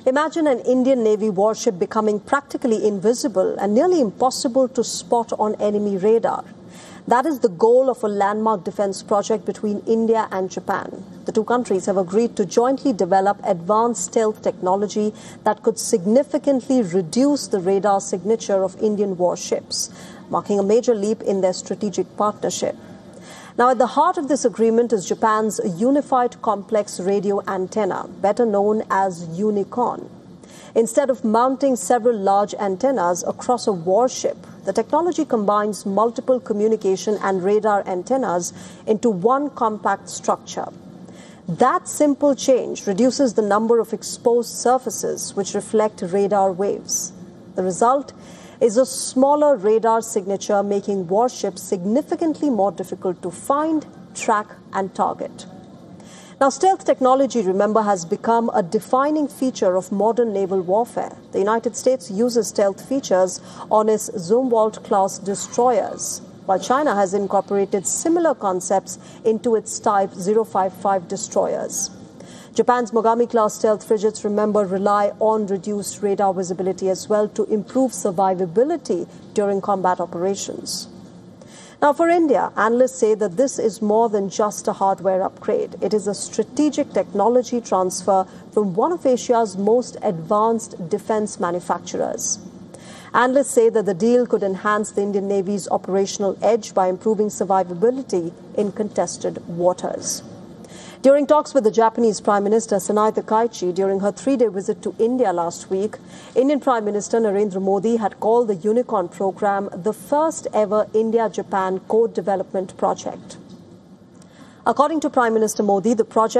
Imagine an Indian Navy warship becoming practically invisible and nearly impossible to spot on enemy radar. That is the goal of a landmark defense project between India and Japan. The two countries have agreed to jointly develop advanced stealth technology that could significantly reduce the radar signature of Indian warships, marking a major leap in their strategic partnership. Now, at the heart of this agreement is Japan's Unified Complex Radio Antenna, better known as UNICORN. Instead of mounting several large antennas across a warship, the technology combines multiple communication and radar antennas into one compact structure. That simple change reduces the number of exposed surfaces which reflect radar waves. The result is a smaller radar signature, making warships significantly more difficult to find, track, and target. Now, stealth technology, remember, has become a defining feature of modern naval warfare. The United States uses stealth features on its Zumwalt-class destroyers, while China has incorporated similar concepts into its Type 055 destroyers. Japan's Mogami-class stealth frigates, remember, rely on reduced radar visibility as well to improve survivability during combat operations. Now, for India, analysts say that this is more than just a hardware upgrade. It is a strategic technology transfer from one of Asia's most advanced defense manufacturers. Analysts say that the deal could enhance the Indian Navy's operational edge by improving survivability in contested waters. During talks with the Japanese Prime Minister Sanae Takaichi during her 3-day visit to India last week, Indian Prime Minister Narendra Modi had called the UNICORN program the first ever India-Japan co-development project. According to Prime Minister Modi, the project